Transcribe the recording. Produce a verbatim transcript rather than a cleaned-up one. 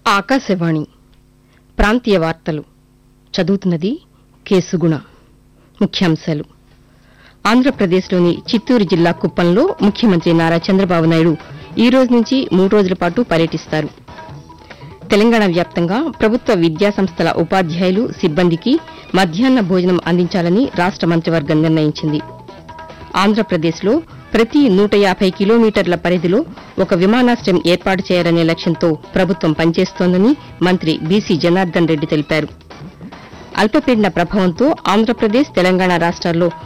ఆకాశవాణి ప్రాంతీయ వార్తలు చదువుతున్నది కె సుగుణ. ముఖ్యాంశాలు. ఆంధ్రప్రదేశ్లోని చిత్తూరు జిల్లా కుప్పంలో ముఖ్యమంత్రి నారా చంద్రబాబు నాయుడు ఈ రోజు నుంచి మూడు రోజుల పాటు పర్యటిస్తారు. తెలంగాణ వ్యాప్తంగా ప్రభుత్వ విద్యాసంస్థల ఉపాధ్యాయులు సిబ్బందికి మధ్యాహ్న భోజనం అందించాలని రాష్ట మంత్రివర్గం నిర్ణయించింది. ఆంధ్రప్రదేశ్లో ప్రతి నూట యాభై కిలోమీటర్ల పరిధిలో ఒక విమానాశ్రయం ఏర్పాటు చేయాలనే లక్ష్యంతో ప్రభుత్వం పనిచేస్తోందని మంత్రి బీసీ జనార్దన్ రెడ్డి తెలిపారు. అల్పపీడన ప్రభావంతో ఆంధ్రప్రదేశ్ తెలంగాణ రాష్ట్రాల్లో